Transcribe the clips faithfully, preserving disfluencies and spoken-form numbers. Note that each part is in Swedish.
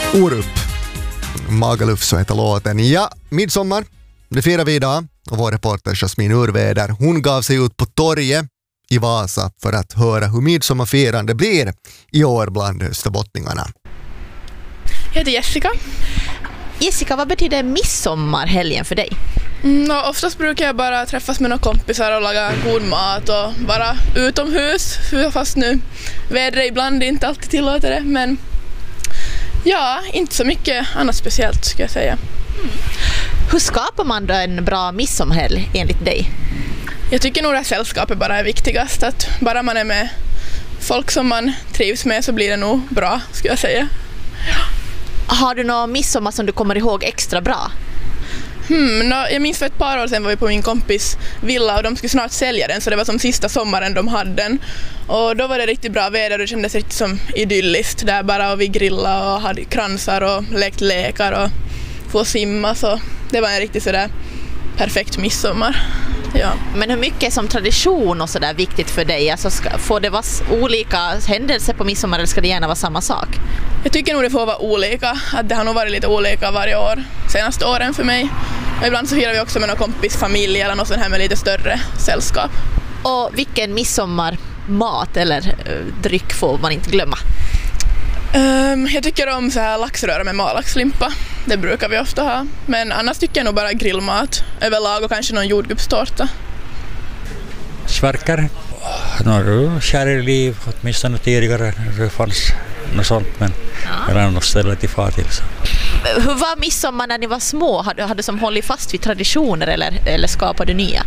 Orup. Magaluf så heter låten. Ja, midsommar. Det firar vi idag. Och vår reporter Jasmin Urväder, hon gav sig ut på torget i Vasa för att höra hur midsommarfirande blir i år bland österbottningarna. Jag heter Jessica. Jessica, vad betyder midsommarhelgen för dig? Mm, oftast brukar jag bara träffas med några kompisar och laga god mat och vara utomhus, fast nu vädret ibland inte alltid tillåter det, men ja, inte så mycket annat speciellt ska jag säga. Mm. Hur skapar man då en bra midsommarhelg enligt dig? Jag tycker nog att sällskapet bara är viktigast, att bara man är med folk som man trivs med så blir det nog bra, ska jag säga. Har du någon midsommar som du kommer ihåg extra bra? Hmm, no, jag minns för ett par år sedan var vi på min kompis villa och de skulle snart sälja den, så det var som sista sommaren de hade den. Och då var det riktigt bra väder och det kändes riktigt som idylliskt där bara, och vi grillade och hade kransar och lekt lekar och få simma, så det var en riktigt sådär perfekt midsommar. Ja. Men hur mycket är som tradition och sådär viktigt för dig? Alltså ska, får det vara olika händelser på midsommar eller ska det gärna vara samma sak? Jag tycker nog det får vara olika. Att det har nog varit lite olika varje år senaste åren för mig. Och ibland så firar vi också med någon kompis familj eller något sånt här med lite större sällskap. Och vilken midsommarmat eller uh, dryck får man inte glömma? Um, jag tycker om så här laxröra med malaxlimpa. Det brukar vi ofta ha. Men annars tycker jag nog bara grillmat överlag och kanske någon jordgubbstårta. Sverkar. Några kärliv åtminstone tidigare när det fanns något sånt, men jag har något ställe till far till. Så. Hur var midsommar när ni var små? Hade, hade du som hållit fast vid traditioner eller, eller skapade du nya?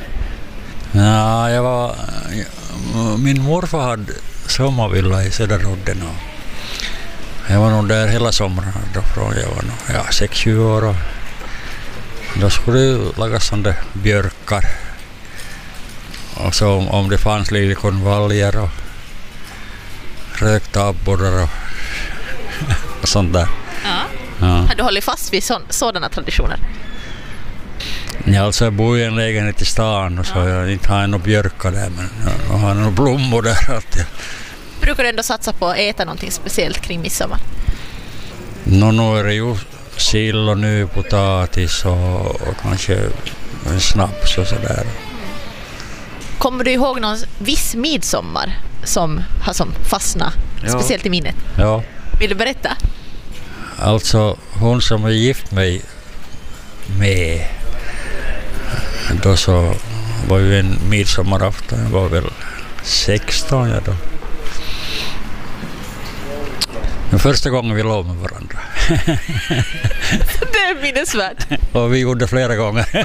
Ja, jag var, min morfar hade sommarvilla i Söderrodden och jag var nog där hela sommaren då från jag var nog, ja, sex sju år och då skulle det lagas sådana björkar och så om, om det fanns liljekonvaljer och rökta abborrar och, och sånt där. Ja. Ja. Har du hållit fast vid så, sådana traditioner? Ja, alltså jag bor i en lägenhet i stan och så ja. Jag inte har några björkar där, men jag har några blommor där alltid. Brukar du ändå satsa på att äta någonting speciellt kring midsommar? Nå, nu är det ju sill och nu potatis och, och kanske en snaps och sådär. Kommer du ihåg någon viss midsommar som har som fastnat, ja. Speciellt i minnet? Ja. Vill du berätta? Alltså, hon som är gift mig med, då så var ju en midsommarafton, jag var väl sexton ja då. Den första gången vi låg med varandra. Det är minnesvärt. Och vi gjorde flera gånger.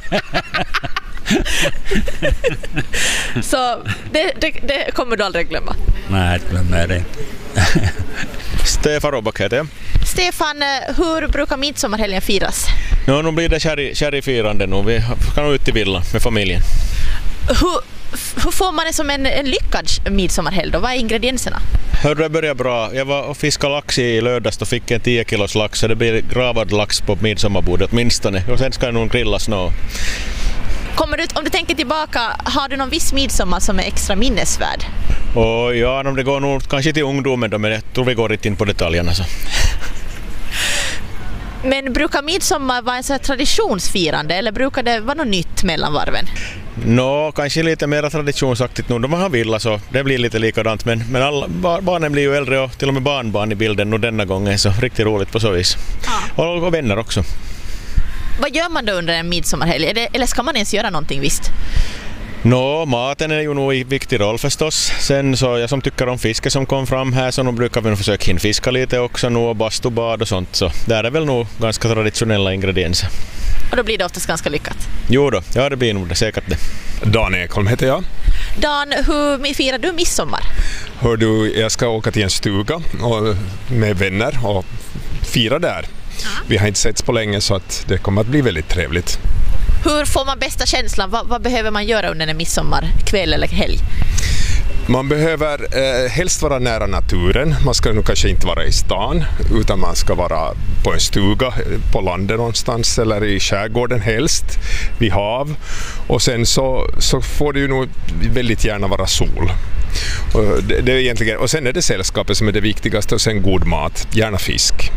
Så det, det, det kommer du aldrig glömma? Nej, det glömmer jag det inte. Stefan Robak heter jag. Stefan, hur brukar midsommarhelgen firas? Ja, nu blir det sherryfirande nu. Vi ska nog ut till villa med familjen. Hur, hur får man det som en, en lyckad midsommarhelg då? Vad är ingredienserna? Hör, det börjar bra. Jag var och fiskade lax i lördags och fick en tio kilos lax. Så det blir gravad lax på midsommarbordet åtminstone. Och sen ska det nog grillas nå. Kommer du, om du tänker tillbaka, har du någon viss midsommar som är extra minnesvärd? Och ja, om det går nog kanske till ungdomen då, men jag tror vi går inte in på detaljerna. Så. Men brukar midsommar vara en så här traditionsfirande eller brukar det vara något nytt mellan varven? Nå, kanske lite mer traditionsaktigt nu. De har villa så det blir lite likadant, men, men alla, barnen blir ju äldre och till och med barnbarn i bilden nu denna gången, så riktigt roligt på så vis. Ja. Och, och vänner också. Vad gör man då under en midsommarhelg? Eller, eller ska man ens göra någonting visst? Nå, maten är ju nog en viktig roll förstås. Sen så jag som tycker om fiske som kom fram här, så nu brukar vi nog försöka hinna fiska lite också nu och bastubad och sånt. Så där är väl nog ganska traditionella ingredienser. Och då blir det oftast ganska lyckat? Jo då, ja det blir nog det, säkert det. Dan Ekholm heter jag. Dan, hur firar du midsommar? Hör du, jag ska åka till en stuga och, med vänner och fira där. Ja. Vi har inte setts på länge så att det kommer att bli väldigt trevligt. Hur får man bästa känslan? Vad, vad behöver man göra under en midsommarkväll eller helg? Man behöver eh, helst vara nära naturen. Man ska nog kanske inte vara i stan utan man ska vara på en stuga på landet någonstans eller i skärgården helst, vid hav. Och sen så, så får det ju nog väldigt gärna vara sol. Och, det, det är egentligen, och sen är det sällskapet som är det viktigaste och sen god mat, gärna fisk.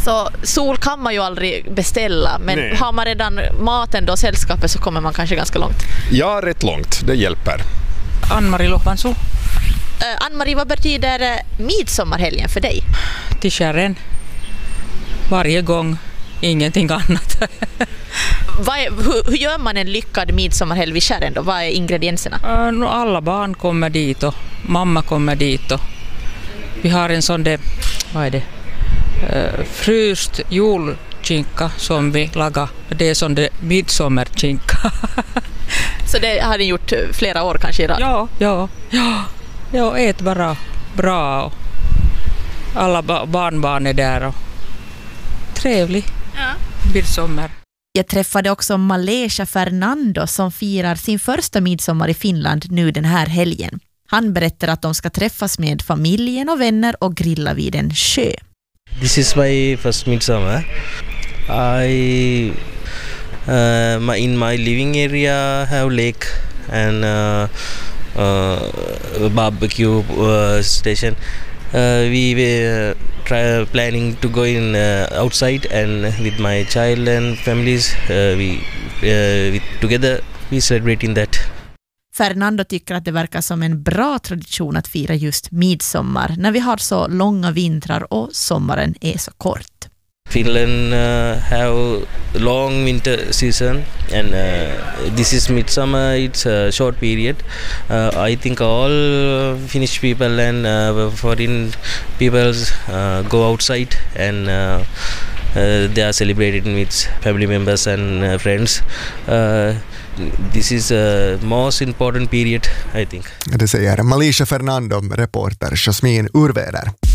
Så sol kan man ju aldrig beställa, men Nej. har man redan maten då, sällskapet, så kommer man kanske ganska långt. Ja, rätt långt. Det hjälper. Ann-Marie Lohvansu, Uh, Ann-Marie, vad betyder uh, midsommarhelgen för dig? till Kärren. Varje gång, ingenting annat. Vad är, hur, hur gör man en lyckad midsommarhelg vid Kärren då? Vad är ingredienserna? Äh, no, alla barn kommer dit och mamma kommer dit. Och vi har en sån där, vad är det, uh, fryst julkinka som vi lagar. Det är sån där midsommarkinka. Så det har ni gjort flera år kanske i rad? ja, ja, ja, ja, ät bara bra och alla ba- barnbarn är där och trevlig Ja. midsommar. Jag träffade också Malaysia Fernando som firar sin första midsommar i Finland nu den här helgen. Han berättar att de ska träffas med familjen och vänner och grilla vid en sjö. This is my first midsummer. I uh, my, in my living area have lake and uh, uh, barbecue uh, station. Uh, we were try, planning to go in uh, outside, and with my child and families, uh, we uh, we together we celebrating that. Fernando tycker att det verkar som en bra tradition att fira just midsommar när vi har så långa vintrar och sommaren är så kort. Finland uh, have long winter season, and uh, this is midsummer. It's a short period. Uh, I think all Finnish people and uh, foreign people uh, go outside, and uh, uh, they are celebrating with family members and uh, friends. Uh, this is a most important period, I think. Det säger Malaysia Fernando, reporter Jasmin Urväder.